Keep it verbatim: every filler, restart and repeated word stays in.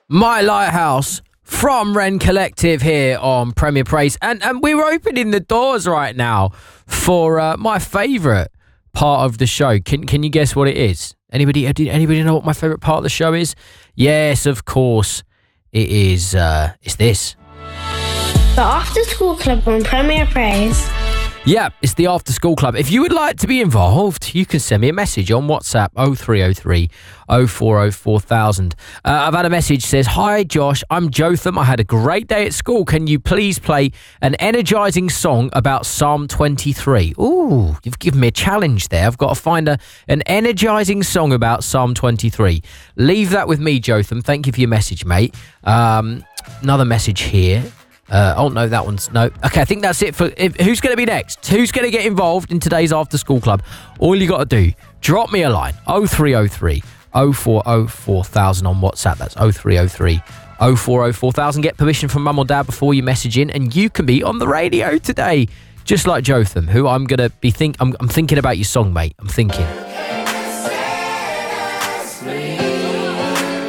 My Lighthouse from Wren Collective here on Premier Praise. And and we're opening the doors right now for uh, my favourite part of the show. Can can you guess what it is? Anybody anybody know what my favourite part of the show is? Yes, of course. It is, uh, it's this. The After School Club on Premier Praise. Yeah, it's the After School Club. If you would like to be involved, you can send me a message on WhatsApp oh three oh three, oh four oh four thousand. Uh, I've had a message that says, "Hi Josh, I'm Jotham. I had a great day at school. Can you please play an energising song about Psalm twenty-three? Ooh, you've given me a challenge there. I've got to find a, an energising song about Psalm twenty-three. Leave that with me, Jotham. Thank you for your message, mate. Um, another message here. Uh, oh, no, that one's... No. Okay, I think that's it for... If, who's going to be next? Who's going to get involved in today's After School Club? All you got to do, drop me a line. oh three oh three, oh four oh four thousand on WhatsApp. That's oh three oh three, oh four oh four thousand. Get permission from mum or dad before you message in, and you can be on the radio today. Just like Jotham, who I'm going to be... think. I'm, I'm thinking about your song, mate. I'm thinking.